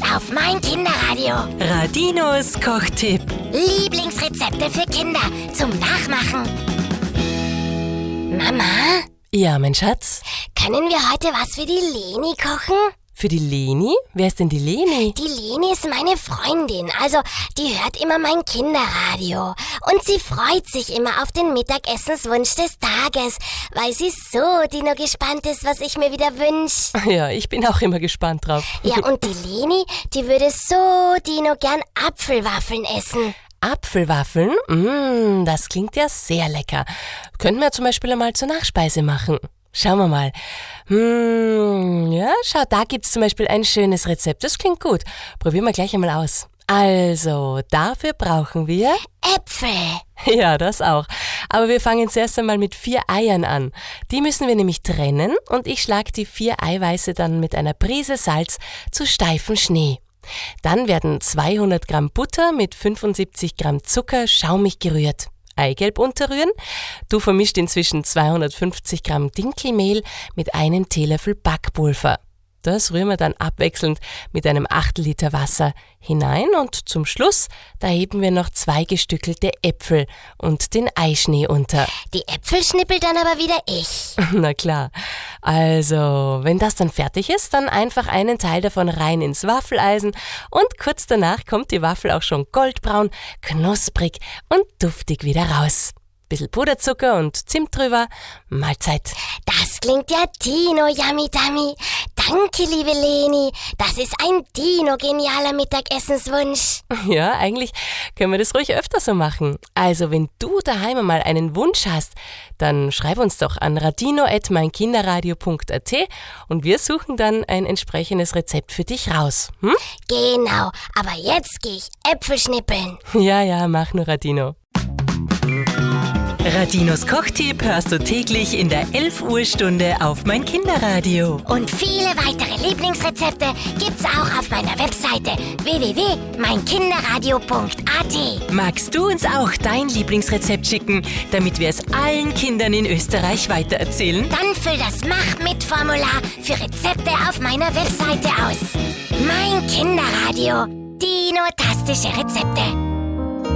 auf mein Kinderradio. Radinos Kochtipp. Lieblingsrezepte für Kinder zum Nachmachen. Mama? Ja, mein Schatz? Können wir heute was für die Leni kochen? Für die Leni? Wer ist denn die Leni? Die Leni ist meine Freundin, also die hört immer mein Kinderradio. Und sie freut sich immer auf den Mittagessenswunsch des Tages, weil sie so Dino gespannt ist, was ich mir wieder wünsch. Ja, ich bin auch immer gespannt drauf. Ja, und die Leni, die würde so Dino gern Apfelwaffeln essen. Apfelwaffeln? Das klingt ja sehr lecker. Könnten wir zum Beispiel einmal zur Nachspeise machen. Schauen wir mal. Ja, schau, da gibt's zum Beispiel ein schönes Rezept. Das klingt gut. Probieren wir gleich einmal aus. Also, dafür brauchen wir Äpfel. Ja, das auch. Aber wir fangen zuerst einmal mit 4 Eiern an. Die müssen wir nämlich trennen und ich schlage die 4 Eiweiße dann mit einer Prise Salz zu steifem Schnee. Dann werden 200 Gramm Butter mit 75 Gramm Zucker schaumig gerührt. Eigelb unterrühren. Du vermischt inzwischen 250 Gramm Dinkelmehl mit einem Teelöffel Backpulver. Das rühren wir dann abwechselnd mit einem 1/8 Liter Wasser hinein und zum Schluss, da heben wir noch 2 gestückelte Äpfel und den Eischnee unter. Die Äpfel schnippelt dann aber wieder ich. Na klar. Also, wenn das dann fertig ist, dann einfach einen Teil davon rein ins Waffeleisen und kurz danach kommt die Waffel auch schon goldbraun, knusprig und duftig wieder raus. Bisschen Puderzucker und Zimt drüber. Mahlzeit. Das klingt ja Dino Yummy Dummy. Danke, liebe Leni. Das ist ein Dino-genialer Mittagessenswunsch. Ja, eigentlich können wir das ruhig öfter so machen. Also, wenn du daheim mal einen Wunsch hast, dann schreib uns doch an radino@meinkinderradio.at und wir suchen dann ein entsprechendes Rezept für dich raus. Genau, aber jetzt gehe ich Äpfel schnippeln. Ja, mach nur Radino. Radinos Kochtipp hörst du täglich in der 11 Uhr Stunde auf mein Kinderradio. Und viele weitere Lieblingsrezepte gibt's auch auf meiner Webseite www.meinkinderradio.at. Magst du uns auch dein Lieblingsrezept schicken, damit wir es allen Kindern in Österreich weitererzählen? Dann füll das Mach-mit-Formular für Rezepte auf meiner Webseite aus. Mein Kinderradio. Dino-tastische Rezepte.